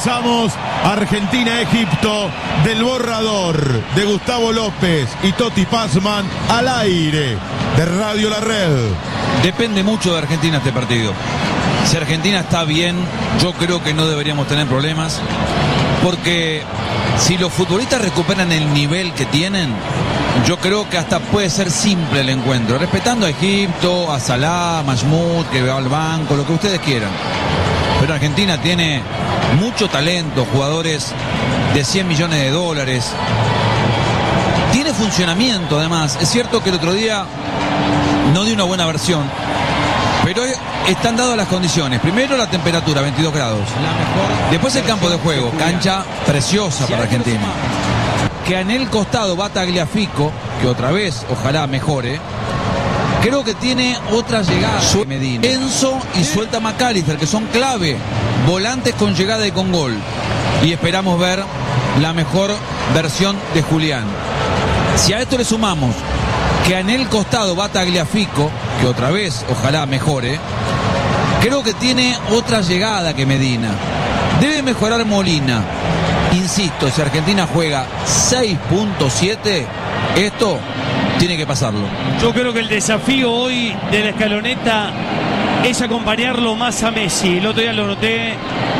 Comenzamos Argentina-Egipto del borrador de Gustavo López y Toti Pazman al aire de Radio La Red. Depende mucho de Argentina este partido. Si Argentina está bien, yo creo que no deberíamos tener problemas, porque si los futbolistas recuperan el nivel que tienen, yo creo que hasta puede ser simple el encuentro, respetando a Egipto, a Salah, a Mahmoud, que va al banco, lo que ustedes quieran. Pero Argentina tiene mucho talento, jugadores de 100 millones de dólares. Tiene funcionamiento además. Es cierto que el otro día no dio una buena versión, pero están dadas las condiciones. Primero la temperatura, 22 grados. Después el campo de juego, cancha preciosa para Argentina. Que en el costado va Tagliafico, que otra vez ojalá mejore. Creo que tiene otra llegada Medina. Enzo y suelta McAllister, que son clave. Volantes con llegada y con gol. Y esperamos ver la mejor versión de Julián. Si a esto le sumamos que en el costado va Tagliafico, que otra vez ojalá mejore, creo que tiene otra llegada que Medina. Debe mejorar Molina. Insisto, si Argentina juega 6.7, esto tiene que pasarlo. Yo creo que el desafío hoy de la escaloneta es acompañarlo más a Messi. El otro día lo noté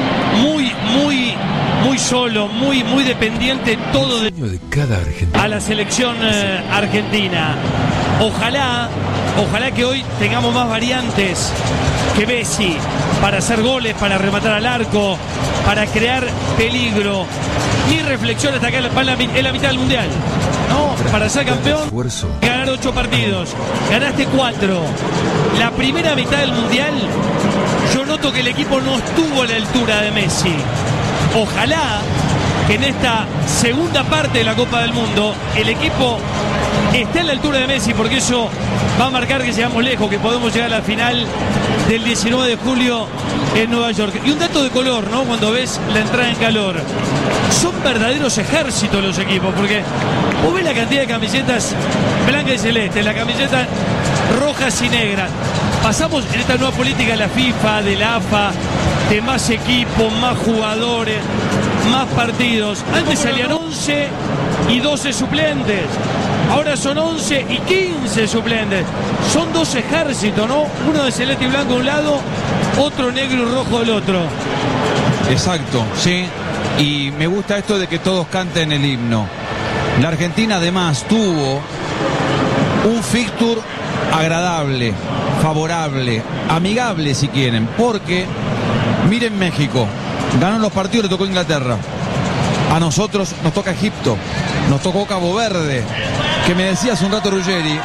muy solo, muy dependiente todo de cada argentino a la selección argentina. Ojalá que hoy tengamos más variantes que Messi para hacer goles, para rematar al arco, para crear peligro. Mi reflexión hasta acá en la mitad del mundial, ¿no? Para ser campeón, ganar 8 partidos, ganaste 4. La primera mitad del mundial, yo noto que el equipo no estuvo a la altura de Messi. Ojalá que en esta segunda parte de la Copa del Mundo el equipo esté a la altura de Messi, porque eso va a marcar que llegamos lejos, que podemos llegar a la final del 19 de julio en Nueva York. Y un dato de color, ¿no? Cuando ves la entrada en calor, son verdaderos ejércitos los equipos, porque vos ves la cantidad de camisetas blancas y celestes, la camiseta rojas y negras. Pasamos en esta nueva política de la FIFA, de la AFA, de más equipos, más jugadores, más partidos. Antes salían 11 y 12 suplentes. Ahora son 11 y 15 suplentes. Son 2 ejércitos, ¿no? Uno de celeste y blanco de un lado, otro negro y rojo del otro. Exacto, sí. Y me gusta esto de que todos canten el himno. La Argentina además tuvo un fixture agradable, favorable, amigable si quieren, porque miren México, ganó los partidos, le tocó Inglaterra. A nosotros nos toca Egipto, nos tocó Cabo Verde, que me decía hace un rato Ruggeri,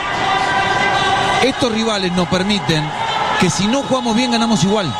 estos rivales nos permiten que si no jugamos bien ganamos igual.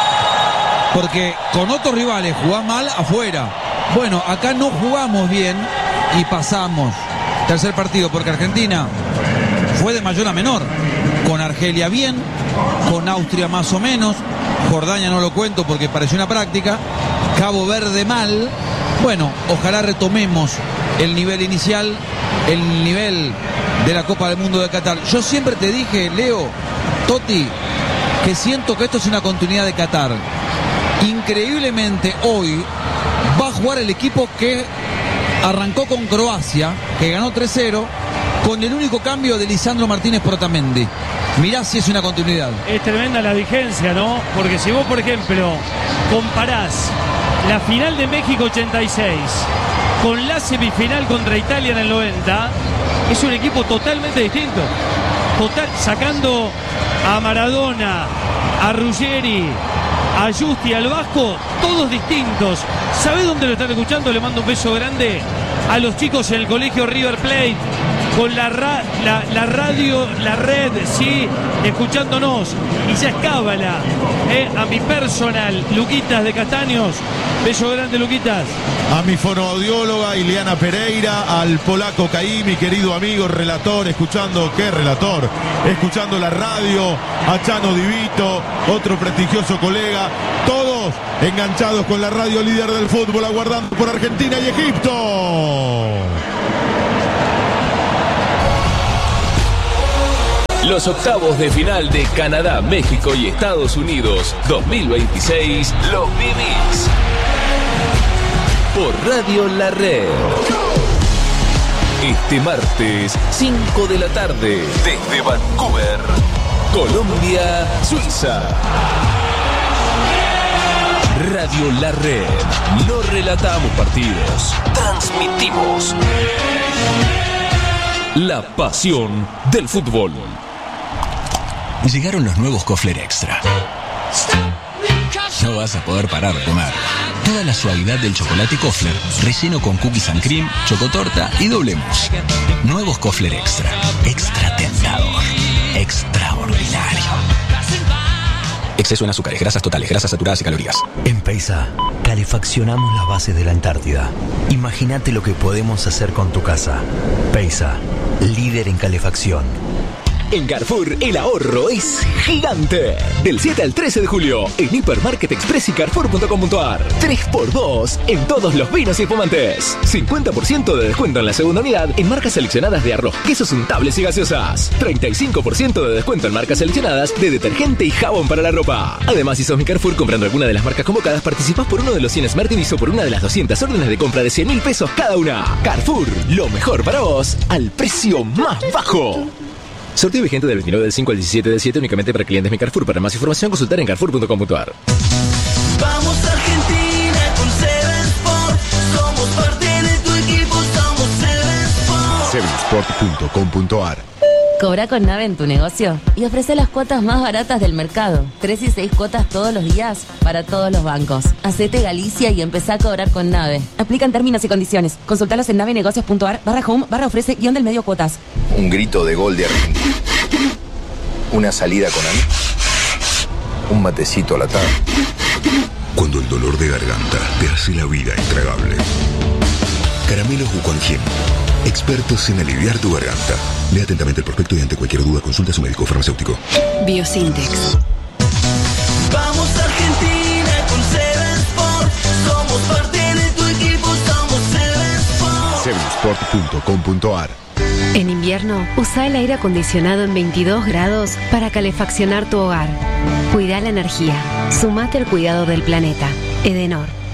Porque con otros rivales jugás mal afuera. Bueno, acá no jugamos bien y pasamos. Tercer partido, porque Argentina fue de mayor a menor. Con Argelia bien, con Austria más o menos, Jordania no lo cuento porque pareció una práctica, Cabo Verde mal. Bueno, ojalá retomemos el nivel inicial, el nivel de la Copa del Mundo de Qatar. Yo siempre te dije, Leo, Toti, que siento que esto es una continuidad de Qatar. Increíblemente hoy va a jugar el equipo que arrancó con Croacia, que ganó 3-0, con el único cambio de Lisandro Martínez por Otamendi. Mirá si es una continuidad. Es tremenda la vigencia, ¿no? Porque si vos, por ejemplo, comparás la final de México 86 con la semifinal contra Italia en el 90, es un equipo totalmente distinto. Sacando a Maradona, a Ruggeri, a Justi, al Vasco, todos distintos. ¿Sabés dónde lo están escuchando? Le mando un beso grande a los chicos en el colegio River Plate, con la radio, la red, sí, escuchándonos. Y ya es cábala, a mi personal, Luquitas de Castaños. Beso grande, Luquitas. A mi fonoaudióloga Ileana Pereira, al polaco Caí, mi querido amigo, relator, escuchando, ¿qué relator? Escuchando la radio, a Chano Divito, otro prestigioso colega, todos enganchados con la radio líder del fútbol, aguardando por Argentina y Egipto. Los octavos de final de Canadá, México y Estados Unidos 2026 los vivís por Radio La Red. Este martes, 5 de la tarde, desde Vancouver, Colombia, Suiza. Radio La Red. No relatamos partidos, transmitimos la pasión del fútbol. Llegaron los nuevos Kofler Extra. No vas a poder parar de comer. Toda la suavidad del chocolate Kofler, relleno con cookies and cream, chocotorta y doble mousse. Nuevos Kofler Extra. Extra tentador. Extraordinario. Exceso en azúcares, grasas totales, grasas saturadas y calorías. En Peisa, calefaccionamos las bases de la Antártida. Imagínate lo que podemos hacer con tu casa. Peisa, líder en calefacción. En Carrefour, el ahorro es gigante. Del 7 al 13 de julio, en Hipermarket Express y Carrefour.com.ar. 3x2 en todos los vinos y espumantes. 50% de descuento en la segunda unidad en marcas seleccionadas de arroz, quesos untables y gaseosas. 35% de descuento en marcas seleccionadas de detergente y jabón para la ropa. Además, si sos mi Carrefour comprando alguna de las marcas convocadas, participás por uno de los 100 Smartins o por una de las 200 órdenes de compra de 100.000 pesos cada una. Carrefour, lo mejor para vos, al precio más bajo. Sorteo vigente del 29 del 5 al 17 del 7 únicamente para clientes Mi Carrefour. Para más información consultar en Carrefour.com.ar. Vamos Argentina con Seven Sport. Somos parte de tu equipo, somos Seven Sport. Sevensport.com.ar. Cobra con Nave en tu negocio y ofrece las cuotas más baratas del mercado. 3 y 6 cuotas todos los días para todos los bancos. Hacete Galicia y empezá a cobrar con Nave. Aplican términos y condiciones. Consultalos en navenegocios.ar/home/ofrece-del-medio cuotas. Un grito de gol de Argentina. Una salida con amigos. Un matecito a la tarde. Cuando el dolor de garganta te hace la vida intragable. Caramelos Wuquanjin. Expertos en aliviar tu garganta. Lea atentamente el prospecto y ante cualquier duda consulta a su médico farmacéutico. Biosintex. Vamos Argentina con Seven Sport. Somos parte de tu equipo, somos Seven Sport. Sevensport.com.ar. En invierno, usa el aire acondicionado en 22 grados para calefaccionar tu hogar. Cuida la energía. Sumate al cuidado del planeta. Edenor.